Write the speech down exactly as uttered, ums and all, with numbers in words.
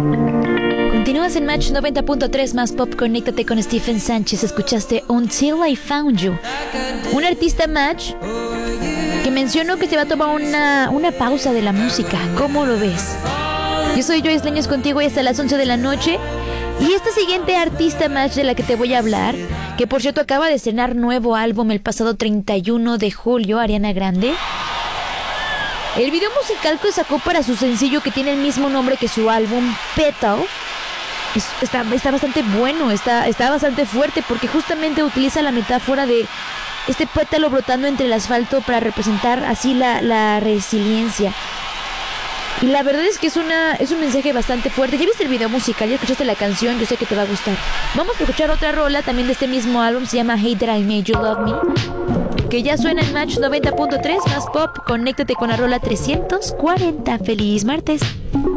Continúas en Match noventa punto tres más pop. Conéctate con Stephen Sánchez. Escuchaste Until I Found You. Un artista Match que mencionó que se va a tomar una, una pausa de la música. ¿Cómo lo ves? Yo soy Joyce Leños contigo y hasta las once de la noche. Y esta siguiente artista Match de la que te voy a hablar, que por cierto acaba de estrenar nuevo álbum el pasado treinta y uno de julio, Ariana Grande. El video musical que sacó para su sencillo que tiene el mismo nombre que su álbum, Petal, es, está, está bastante bueno, está, está bastante fuerte porque justamente utiliza la metáfora de este pétalo brotando entre el asfalto para representar así la, la resiliencia. Y la verdad es que es una es un mensaje bastante fuerte. Ya viste el video musical, ya escuchaste la canción, yo sé que te va a gustar. Vamos a escuchar otra rola también de este mismo álbum, se llama Hate That I Made You Love Me, que ya suena en Match noventa punto tres más pop. Conéctate con la rola trescientos cuarenta. ¡Feliz martes!